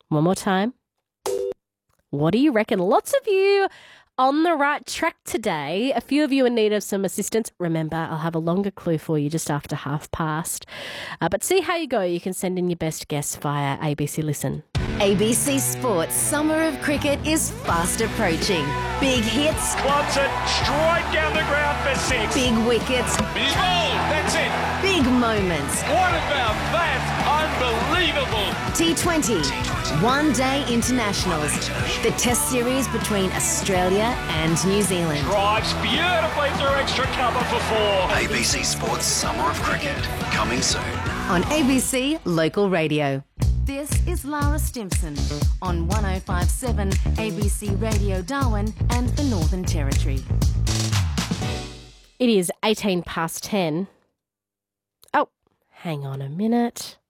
One more time. What do you reckon? Lots of you on the right track today. A few of you in need of some assistance. Remember, I'll have a longer clue for you just after past. But see how you go. You can send in your best guess via ABC Listen. ABC Sports Summer of Cricket is fast approaching. Big hits. Clubs it straight down the ground for 6. Big wickets. He's bowled. That's it. Big moments. What about that? Unbelievable. T20. One-day internationals. The test series between Australia and New Zealand. Drives beautifully through extra cover for 4. ABC Sports Summer of Cricket, coming soon. On ABC Local Radio. This is Lara Stimson on 105.7 ABC Radio Darwin and the Northern Territory. It is 10:18. Oh, hang on a minute.